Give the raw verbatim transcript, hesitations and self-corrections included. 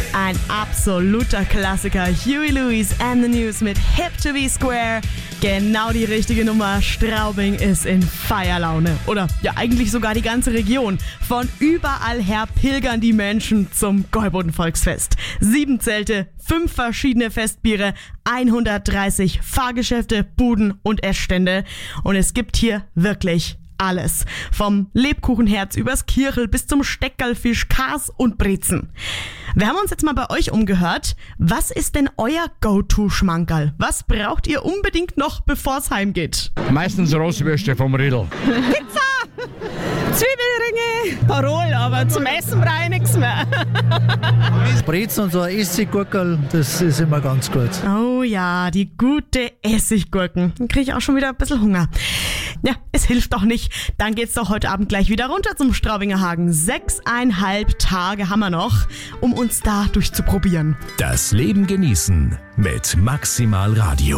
Ein absoluter Klassiker. Huey Lewis and the News mit Hip to be Square. Genau die richtige Nummer. Straubing ist in Feierlaune. Oder ja, eigentlich sogar die ganze Region. Von überall her pilgern die Menschen zum Gäuboden-Volksfest. Sieben Zelte, fünf verschiedene Festbiere, hundertdreißig Fahrgeschäfte, Buden und Essstände. Und es gibt hier wirklich alles. Vom Lebkuchenherz übers Kirchel bis zum Steckerlfisch, Kas und Brezen. Wir haben uns jetzt mal bei euch umgehört. Was ist denn euer Go-To-Schmankerl? Was braucht ihr unbedingt noch, bevor es heimgeht? Meistens Rostwürste vom Riedl. Pizza! Zwiebelringe! Parol, aber zum Essen brauche ich nichts mehr. Brezen und so ein Essiggurkel, das ist immer ganz gut. Oh ja, die gute Essiggurken. Dann kriege ich auch schon wieder ein bisschen Hunger. Ja, es hilft doch nicht. Dann geht's doch heute Abend gleich wieder runter zum Straubinger Hagen. Sechseinhalb Tage haben wir noch, um uns da durchzuprobieren. Das Leben genießen mit Maximal Radio.